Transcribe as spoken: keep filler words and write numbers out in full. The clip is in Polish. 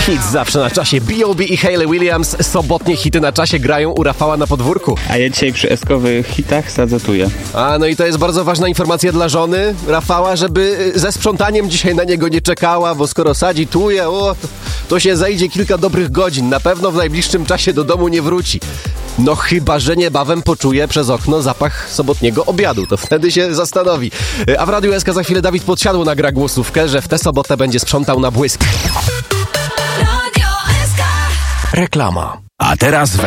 Hit zawsze na czasie. B O B i Hayley Williams sobotnie hity na czasie grają u Rafała na podwórku. A ja dzisiaj przy eskowych hitach sadzetuję. A no i to jest bardzo ważna informacja dla żony Rafała, żeby ze sprzątaniem dzisiaj na niego nie czekała, bo skoro sadzi tuje, o, to się zajdzie kilka dobrych godzin. Na pewno w najbliższym czasie do domu nie wróci. No chyba, że niebawem poczuje przez okno zapach sobotniego obiadu. To wtedy się zastanowi. A w Radiu S K za chwilę Dawid Podsiadło nagra głosówkę, że w tę sobotę będzie sprzątał na błysk. Reklama. A teraz we